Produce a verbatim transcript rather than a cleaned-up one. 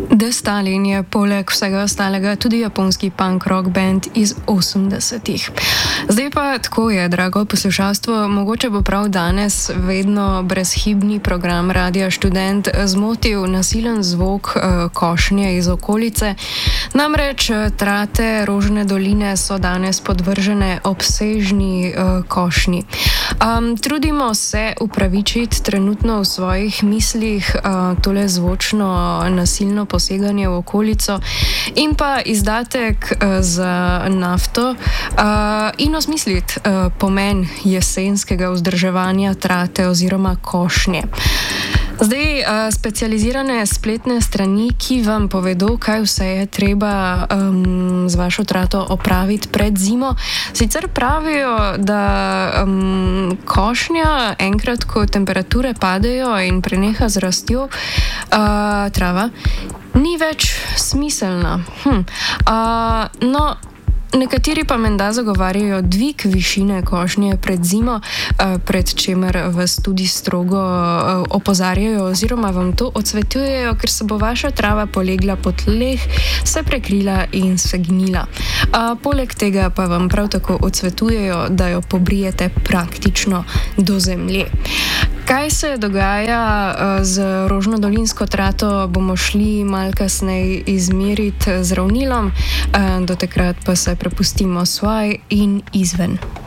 The Stalin je poleg vsega ostalega tudi japonski punk rock band iz osemdesetih. Zdaj pa tako je, drago poslušalstvo, mogoče bo prav danes vedno brezhibni program Radia Študent zmotil nasilen zvok uh, košnje iz okolice. Namreč trate Rožne doline so danes podvržene obsežni uh, košnji. Um, trudimo se upravičiti trenutno v svojih mislih uh, tole zvočno nasilno poseganje v okolico in pa izdatek uh, za nafto uh, in osmisliti uh, pomen jesenskega vzdrževanja trate oziroma košnje. Zdaj, uh, specializirane spletne strani, ki vam povedo, kaj vse je treba um, z vašo trato opraviti pred zimo, sicer pravijo, da um, košnja enkrat, ko temperature padejo in preneha z rastjo uh, trava, ni več smiselna. Hm. Uh, no, nekateri pa menda zagovarjajo dvig višine košnje pred zimo, pred čemer vas tudi strogo opozarjajo oziroma vam to odsvetujejo, ker se bo vaša trava polegla po tleh, se prekrila in se gnila. Poleg tega pa vam prav tako odsvetujejo, da jo pobrijete praktično do zemlje. Kaj se dogaja z rožnodolinsko trato, bomo šli malo kasneje izmeriti z ravnilom, do takrat pa se prepustimo svoj in izven.